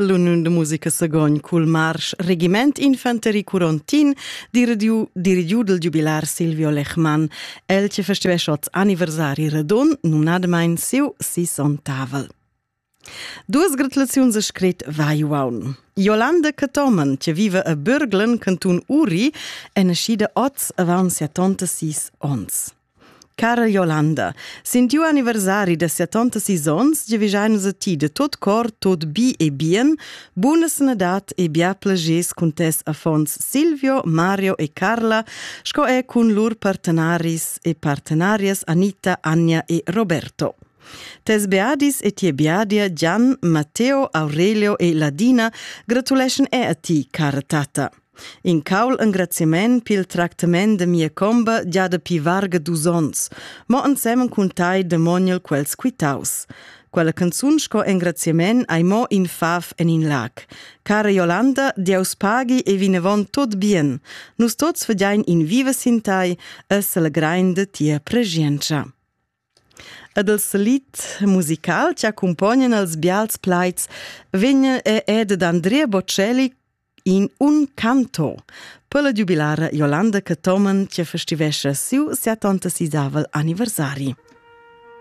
L'Unione de Musica Sagogn cul marsch Regiment Infanterie Corontin dirigiu del jubilar Silvio Lechman, el che festiveschots anniversari radun nun ademain siu 60 Duas gratulaziuns a scret vaiuaun. Jolanda Catomen, che vive a Bürglen, cantun Uri, è nascida 8 avant 76 ons. Cara Jolanda, sintiu anniversari de 76 ons, gevijainus a ti de tot cor, tot bi e bien, buna senadat e bia plages cun tes affons Silvio, Mario e Carla, sco è cun lur partenaris e partenarias Anita, Ania e Roberto. Tes beadis e tie beadia Gian, Matteo, Aurelio e Ladina gratulation e a ti, cara tata. In caul ingraziament pil tractament de mia comba gia de pi varga d'usons, mo ensemen cun tai de moniel quels quitaus. Quella canzun sco ingraziament ai mo in fav en in lag. Cara Jolanda, Deus pagi e vinevon tot bien. Nus tots fagiain in viva sintai e se la grain de tia pregienza. Ed el salit musical ci accompagnan als bials plaids vegna ed Andrea Bocelli in un canto. Per la jubilara Jolanda Catomen ci festivescha siu 76 anniversari.